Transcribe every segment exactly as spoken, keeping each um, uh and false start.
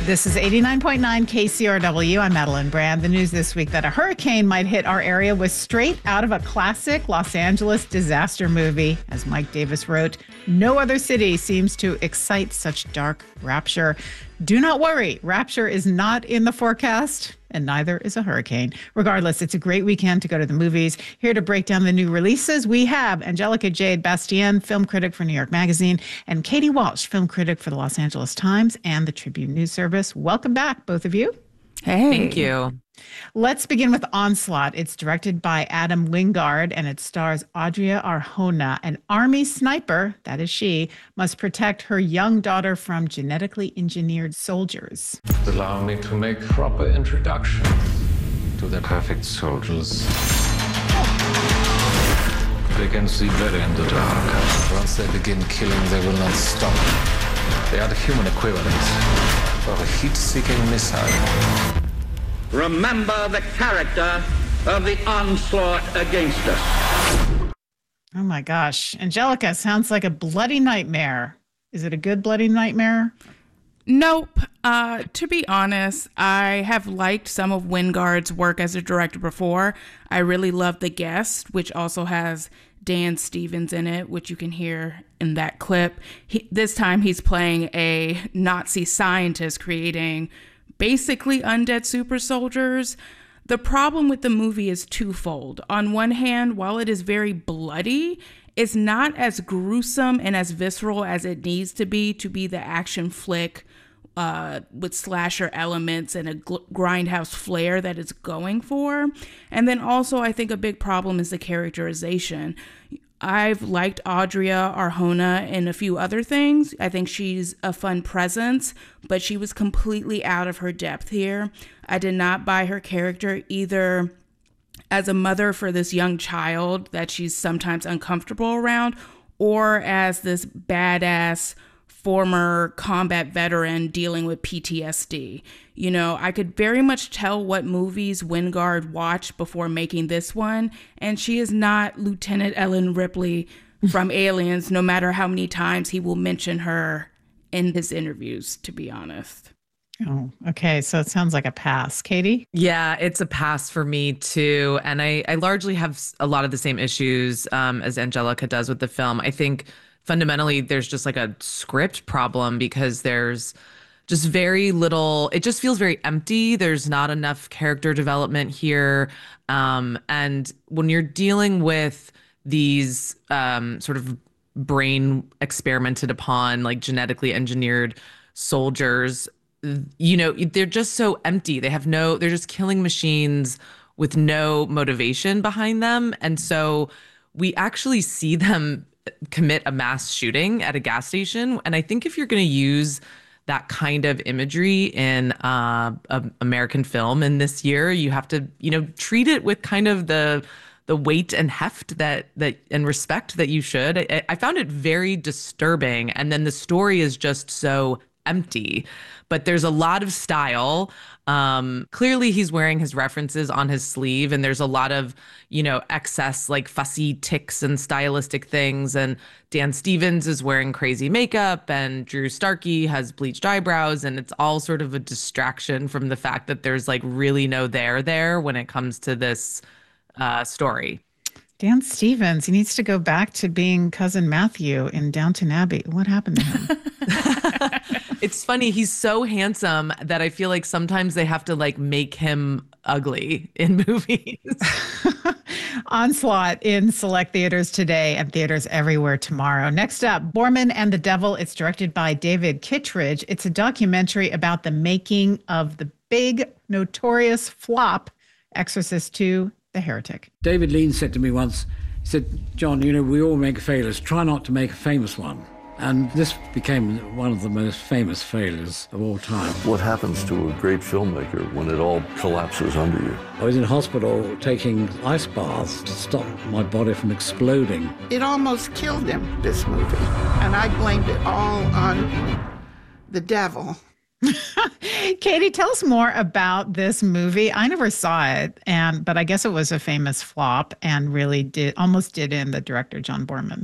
This is eighty-nine point nine K C R W. I'm Madeline Brand. The news this week that a hurricane might hit our area was straight out of a classic Los Angeles disaster movie. As Mike Davis wrote, no other city seems to excite such dark rapture. Do not worry, rapture is not in the forecast, and neither is a hurricane. Regardless, it's a great weekend to go to the movies. Here to break down the new releases, we have Angelica Jade Bastien, film critic for New York Magazine, and Katie Walsh, film critic for the Los Angeles Times and the Tribune News Service. Welcome back, both of you. Hey. Thank you. Let's begin with Onslaught. It's directed by Adam Wingard, and it stars Adria Arjona. An army sniper, that is she, must protect her young daughter from genetically engineered soldiers. Allow me to make proper introduction to the perfect soldiers. They can see better in the dark. Once they begin killing, they will not stop. They are the human equivalent of a heat-seeking missile. Remember the character of the onslaught against us. Oh my gosh. Angelica, sounds like a bloody nightmare. Is it a good bloody nightmare? Nope. Uh, to be honest, I have liked some of Wingard's work as a director before. I really love The Guest, which also has Dan Stevens in it, which you can hear in that clip. He, this time he's playing a Nazi scientist creating basically undead super soldiers. The problem with the movie is twofold. On one hand, while it is very bloody, it's not as gruesome and as visceral as it needs to be to be the action flick uh, with slasher elements and a gl- grindhouse flair that it's going for. And then also, I think a big problem is the characterization. I've liked Adria Arjona in a few other things. I think she's a fun presence, but she was completely out of her depth here. I did not buy her character either as a mother for this young child that she's sometimes uncomfortable around, or as this badass former combat veteran dealing with P T S D. You know, I could very much tell what movies Wingard watched before making this one, and she is not Lieutenant Ellen Ripley from Aliens, no matter how many times he will mention her in his interviews, to be honest. Oh, okay. So it sounds like a pass. Katie? Yeah, it's a pass for me too. And I, I largely have a lot of the same issues um, as Angelica does with the film. I think fundamentally there's just like a script problem because there's just very little, it just feels very empty. There's not enough character development here. Um, and when you're dealing with these um, sort of brain experimented upon, like genetically engineered soldiers, you know, they're just so empty. They have no, they're just killing machines with no motivation behind them. And so we actually see them commit a mass shooting at a gas station. And I think if you're going to use that kind of imagery in uh, a American film in this year, you have to, you know, treat it with kind of the the weight and heft that that and respect that you should. I, I found it very disturbing. And then the story is just so empty, but there's a lot of style. Um, clearly he's wearing his references on his sleeve, and there's a lot of, you know, excess like fussy ticks and stylistic things. And Dan Stevens is wearing crazy makeup, and Drew Starkey has bleached eyebrows, and it's all sort of a distraction from the fact that there's like really no there there when it comes to this uh, story. Dan Stevens, he needs to go back to being Cousin Matthew in Downton Abbey. What happened to him? It's funny. He's so handsome that I feel like sometimes they have to like make him ugly in movies. Onslaught in select theaters today and theaters everywhere tomorrow. Next up, Boorman and the Devil. It's directed by David Kittredge. It's a documentary about the making of the big, notorious flop, Exorcist two, The Heretic. David Lean said to me once, he said, John, you know, we all make failures. Try not to make a famous one. And this became one of the most famous failures of all time. What happens to a great filmmaker when it all collapses under you? I was in hospital taking ice baths to stop my body from exploding. It almost killed him, this movie. And I blamed it all on the devil. Katie, tell us more about this movie. I never saw it, and but I guess it was a famous flop and really did almost did in the director John Boorman.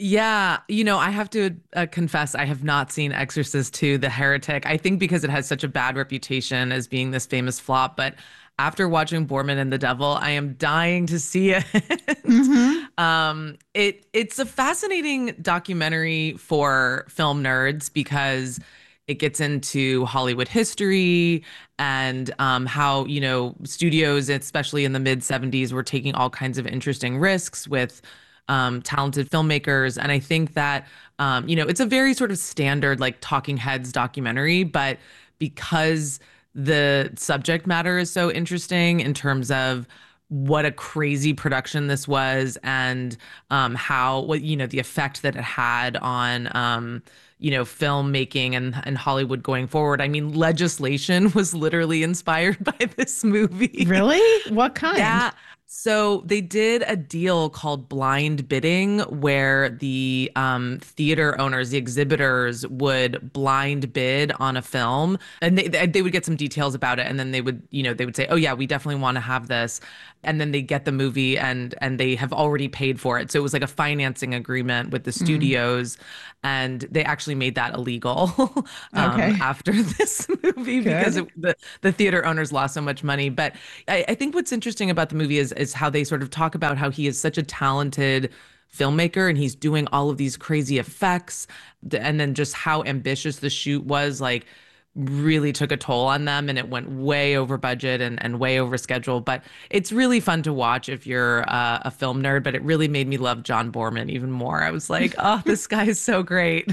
Yeah, you know, I have to uh, confess, I have not seen Exorcist two, The Heretic. I think because it has such a bad reputation as being this famous flop, but after watching Boorman and the Devil, I am dying to see it. Mm-hmm. um, it it's a fascinating documentary for film nerds because it gets into Hollywood history and um, how, you know, studios, especially in the mid seventies, were taking all kinds of interesting risks with um, talented filmmakers. And I think that, um, you know, it's a very sort of standard like talking heads documentary, but because the subject matter is so interesting in terms of what a crazy production this was and um, how, what, you know, the effect that it had on, um, you know, filmmaking and, and Hollywood going forward. I mean, legislation was literally inspired by this movie. Really? What kind? Yeah. So they did a deal called blind bidding where the um, theater owners, the exhibitors would blind bid on a film and they, they would get some details about it. And then they would, you know, they would say, oh yeah, we definitely want to have this. And then they get the movie and and they have already paid for it. So it was like a financing agreement with the studios. Mm. And they actually made that illegal um, okay. after this movie Good. because it, the, the theater owners lost so much money. But I, I think what's interesting about the movie is, is how they sort of talk about how he is such a talented filmmaker and he's doing all of these crazy effects. And then just how ambitious the shoot was, like, really took a toll on them and it went way over budget and, and way over schedule. But it's really fun to watch if you're uh, a film nerd, but it really made me love John Boorman even more. I was like, oh, this guy is so great.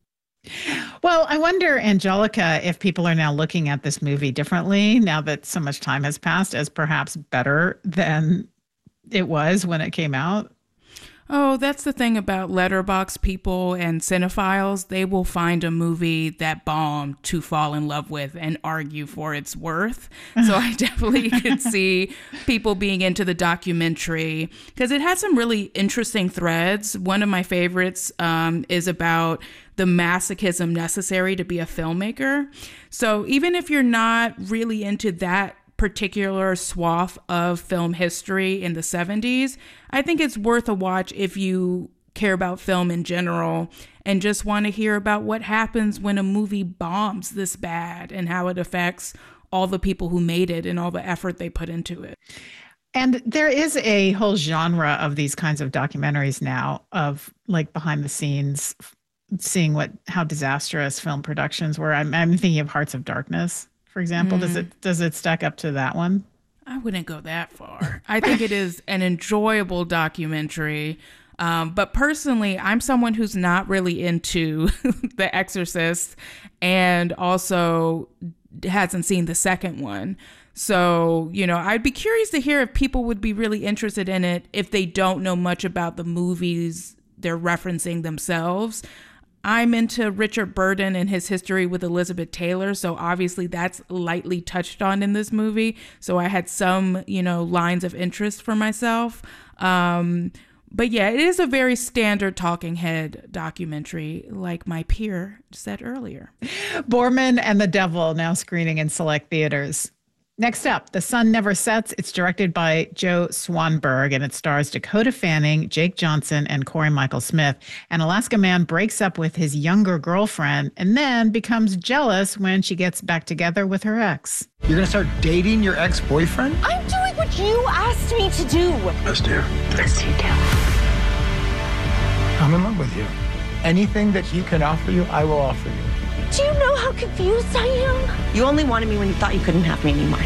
Well, I wonder, Angelica, if people are now looking at this movie differently now that so much time has passed as perhaps better than it was when it came out. Oh, that's the thing about Letterboxd people and cinephiles. They will find a movie that bombed to fall in love with and argue for its worth. So I definitely could see people being into the documentary because it had some really interesting threads. One of my favorites um, is about the masochism necessary to be a filmmaker. So even if you're not really into that particular swath of film history in the seventies, I think it's worth a watch if you care about film in general and just want to hear about what happens when a movie bombs this bad and how it affects all the people who made it and all the effort they put into it. And there is a whole genre of these kinds of documentaries now of like behind the scenes, seeing what how disastrous film productions were. I'm, I'm thinking of Hearts of Darkness. For example, mm. does it does it stack up to that one? I wouldn't go that far. I think it is an enjoyable documentary. Um, but personally, I'm someone who's not really into The Exorcist and also hasn't seen the second one. So, you know, I'd be curious to hear if people would be really interested in it if they don't know much about the movies they're referencing themselves. I'm into Richard Burton and his history with Elizabeth Taylor, so obviously that's lightly touched on in this movie. So I had some, you know, lines of interest for myself. Um, but yeah, it is a very standard talking head documentary, like my peer said earlier. Boorman and the Devil now screening in select theaters. Next up, The Sun Never Sets. It's directed by Joe Swanberg, and it stars Dakota Fanning, Jake Johnson, and Corey Michael Smith. An Alaska man breaks up with his younger girlfriend and then becomes jealous when she gets back together with her ex. You're going to start dating your ex-boyfriend? I'm doing what you asked me to do. Yes, dear. Yes, you do. I'm in love with you. Anything that he can offer you, I will offer you. Do you know how confused I am? You only wanted me when you thought you couldn't have me anymore.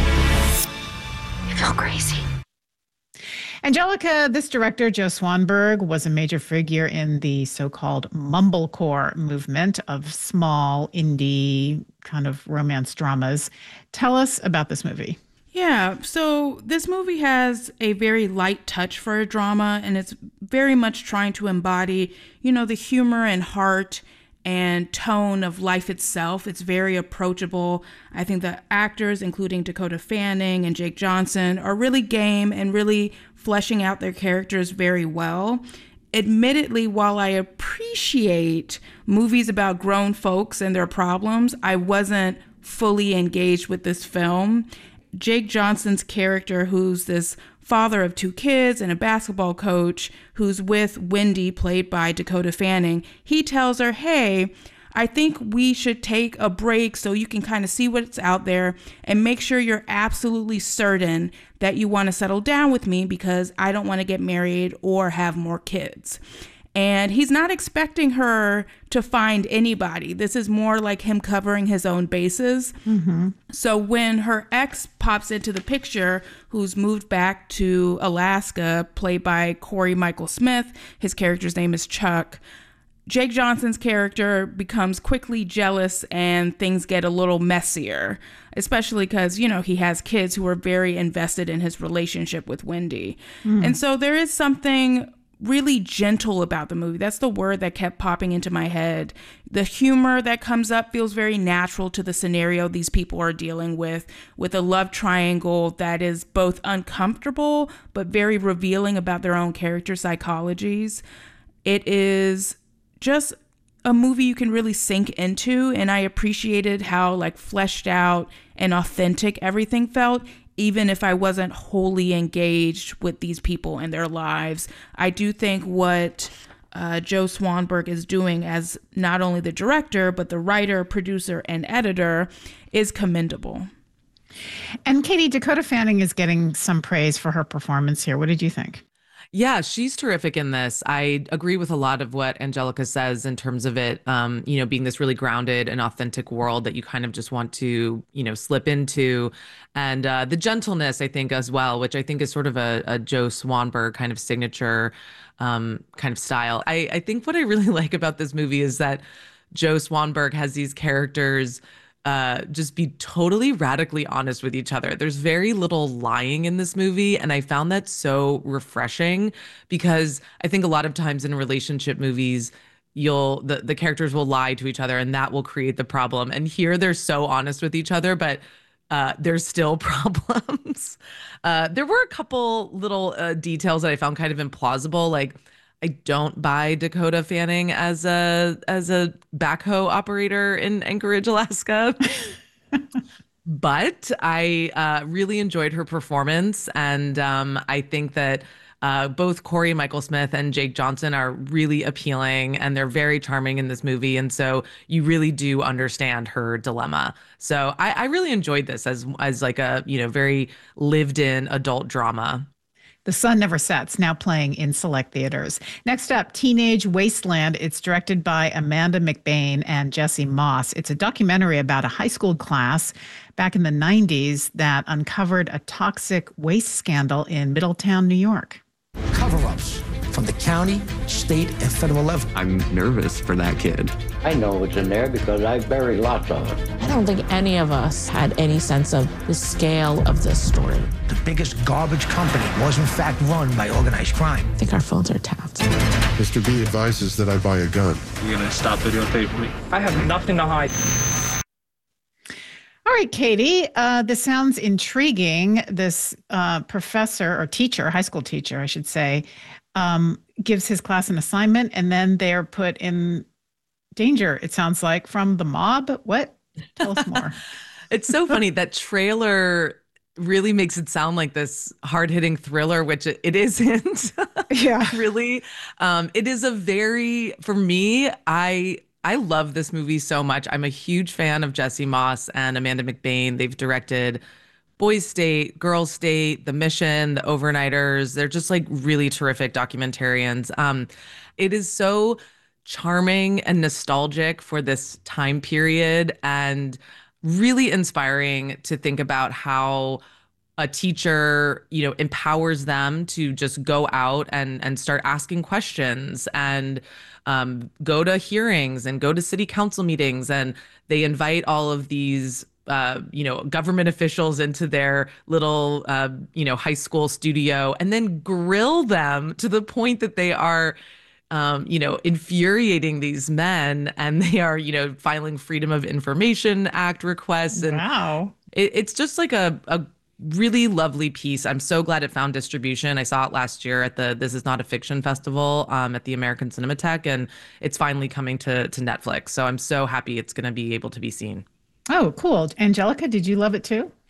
You feel crazy. Angelica, this director, Joe Swanberg, was a major figure in the so-called mumblecore movement of small indie kind of romance dramas. Tell us about this movie. Yeah, so this movie has a very light touch for a drama, and it's very much trying to embody, you know, the humor and heart and tone of life itself. It's very approachable. I think the actors, including Dakota Fanning and Jake Johnson, are really game and really fleshing out their characters very well. Admittedly, while I appreciate movies about grown folks and their problems, I wasn't fully engaged with this film. Jake Johnson's character, who's this father of two kids and a basketball coach who's with Wendy, played by Dakota Fanning, he tells her, hey, I think we should take a break so you can kind of see what's out there and make sure you're absolutely certain that you want to settle down with me because I don't want to get married or have more kids. And he's not expecting her to find anybody. This is more like him covering his own bases. Mm-hmm. So when her ex pops into the picture, who's moved back to Alaska, played by Corey Michael Smith, his character's name is Chuck, Jake Johnson's character becomes quickly jealous and things get a little messier, especially because, you know, he has kids who are very invested in his relationship with Wendy. Mm. And so there is something really gentle about the movie. That's the word that kept popping into my head. The humor that comes up feels very natural to the scenario these people are dealing with, with a love triangle that is both uncomfortable but very revealing about their own character psychologies. It is just a movie you can really sink into, and I appreciated how like fleshed out and authentic everything felt, even if I wasn't wholly engaged with these people and their lives. I do think what uh, Joe Swanberg is doing as not only the director, but the writer, producer, and editor is commendable. And Katie, Dakota Fanning is getting some praise for her performance here. What did you think? Yeah, she's terrific in this. I agree with a lot of what Angelica says in terms of it, um, you know, being this really grounded and authentic world that you kind of just want to, you know, slip into. And uh, the gentleness, I think, as well, which I think is sort of a, a Joe Swanberg kind of signature um, kind of style. I, I think what I really like about this movie is that Joe Swanberg has these characters uh, just be totally radically honest with each other. There's very little lying in this movie. And I found that so refreshing because I think a lot of times in relationship movies, you'll, the, the characters will lie to each other and that will create the problem. And here they're so honest with each other, but uh, there's still problems. uh, there were a couple little uh, details that I found kind of implausible. Like, I don't buy Dakota Fanning as a as a backhoe operator in Anchorage, Alaska. But I uh, really enjoyed her performance. And um, I think that uh, both Corey Michael Smith and Jake Johnson are really appealing and they're very charming in this movie. And so you really do understand her dilemma. So I, I really enjoyed this as as like a, you know, very lived in adult drama. The Sun Never Sets, now playing in select theaters. Next up, Teenage Wasteland. It's directed by Amanda McBain and Jesse Moss. It's a documentary about a high school class back in the nineties that uncovered a toxic waste scandal in Middletown, New York. Cover-ups from the county, state, and federal level. I'm nervous for that kid. I know what's in there because I buried lots of it. I don't think any of us had any sense of the scale of this story. The biggest garbage company was in fact run by organized crime. I think our phones are tapped. Mister B advises that I buy a gun. You're gonna stop videotaping me? I have nothing to hide. All right, Katie, uh, this sounds intriguing. This uh, professor or teacher, high school teacher, I should say, um, gives his class an assignment and then they're put in danger, it sounds like, from the mob. What? Tell us more. It's so funny. That trailer really makes it sound like this hard-hitting thriller, which it, it isn't. Yeah. Really. Um, it is a very, for me, I... I love this movie so much. I'm a huge fan of Jesse Moss and Amanda McBain. They've directed Boys State, Girls State, The Mission, The Overnighters. They're just like really terrific documentarians. Um, it is so charming and nostalgic for this time period and really inspiring to think about how a teacher, you know, empowers them to just go out and and start asking questions and um, go to hearings and go to city council meetings. And they invite all of these, uh, you know, government officials into their little, uh, you know, high school studio and then grill them to the point that they are, um, you know, infuriating these men, and they are, you know, filing Freedom of Information Act requests. And wow. It, it's just like a, a really lovely piece. I'm so glad it found distribution. I saw it last year at the This Is Not a Fiction Festival um, at the American Cinematheque, and it's finally coming to to Netflix. So I'm so happy it's going to be able to be seen. Oh, cool. Angelica, did you love it too?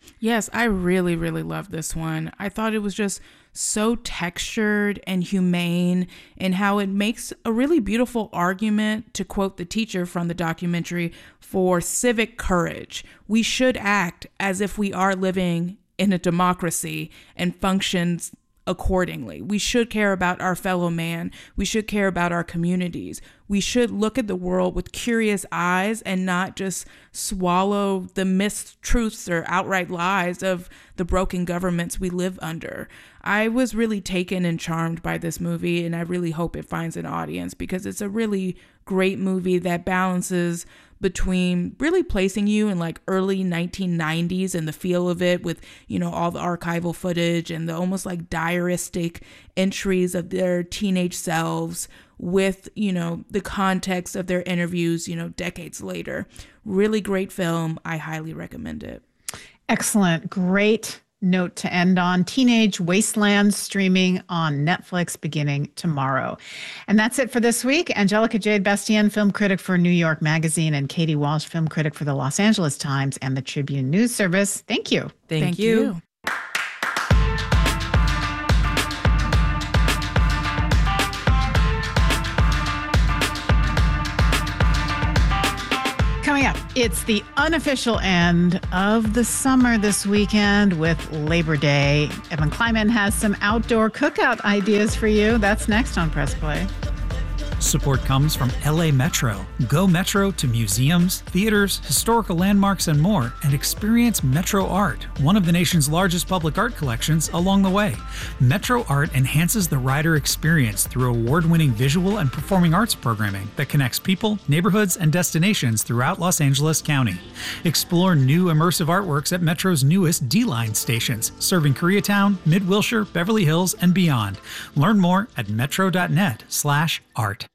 Yes, I really, really love this one. I thought it was just so textured and humane, and how it makes a really beautiful argument, to quote the teacher from the documentary, for civic courage. We should act as if we are living in a democracy and functions accordingly. We should care about our fellow man. We should care about our communities. We should look at the world with curious eyes and not just swallow the mistruths or outright lies of the broken governments we live under. I was really taken and charmed by this movie, and I really hope it finds an audience, because it's a really great movie that balances between really placing you in like early nineteen nineties and the feel of it, with, you know, all the archival footage and the almost like diaristic entries of their teenage selves, with, you know, the context of their interviews, you know, decades later. Really great film. I highly recommend it. Excellent. Great note to end on. Teenage Wasteland, streaming on Netflix beginning tomorrow. And that's it for this week. Angelica Jade Bastien, film critic for New York Magazine, and Katie Walsh, film critic for the Los Angeles Times and the Tribune News Service. Thank you. Thank, Thank you. you. Coming up, it's the unofficial end of the summer this weekend with Labor Day. Evan Kleiman has some outdoor cookout ideas for you. That's next on Press Play. Support comes from L A Metro. Go Metro to museums, theaters, historical landmarks, and more, and experience Metro Art, one of the nation's largest public art collections, along the way. Metro Art enhances the rider experience through award-winning visual and performing arts programming that connects people, neighborhoods, and destinations throughout Los Angeles County. Explore new immersive artworks at Metro's newest D-Line stations, serving Koreatown, Mid-Wilshire, Beverly Hills, and beyond. Learn more at metro dot net slash art.